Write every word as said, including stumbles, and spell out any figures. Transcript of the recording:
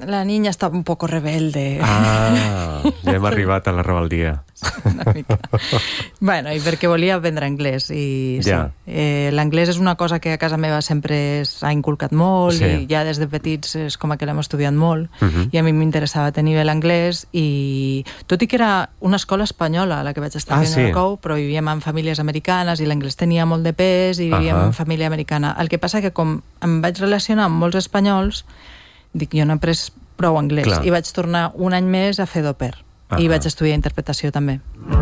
la niña estava un poco rebelde. Ah, ja hem arribat a la rebeldia. Una mica. Bueno, i perquè volia aprendre anglès. I sí, Ja. eh, l'anglès és una cosa que a casa meva sempre s'ha inculcat molt, Sí. i ja des de petits és com que l'hem estudiat molt, Mhm. i a mi m'interessava tenir bé l'anglès, i tot i que era una escola espanyola la que vaig estar Ah, fent sí? al Cou, però vivíem en famílies americanes i l'anglès tenia molt de pes i vivíem Ahà. en família americana. El que passa que com em vaig relacionar amb molts espanyols, dic, jo no he après prou anglès. Clar. I vaig tornar un any més a fer d'au pair. I Ahà. vaig estudiar interpretació també.